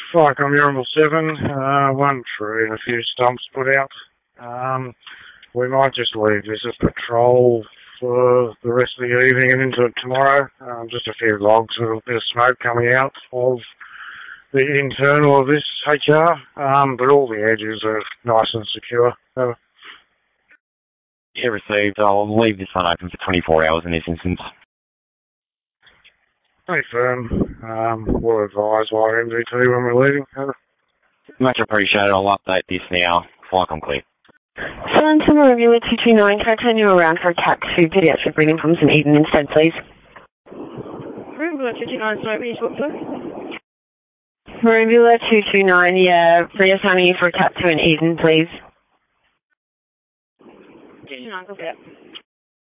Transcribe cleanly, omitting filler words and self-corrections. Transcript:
Flight on Miracle 7, 1 through and a few stumps put out. We might just leave this as patrol for the rest of the evening and into tomorrow. Just a few logs with a bit of smoke coming out of the internal of this HR, but all the edges are nice and secure. Yeah, received. I'll leave this one open for 24 hours in this instance. Pretty firm. We'll advise via MDT when we're leaving. Much appreciated. I'll update this now. Flight complete. Sun Summer Regular 229, can I turn you around for Cat 2 pediatric breathing problems in Eden instead, please? Regular 229, sorry, what you spoke for? Regular 229, yeah, reassigning you for Cat 2 in Eden, please. 229, okay.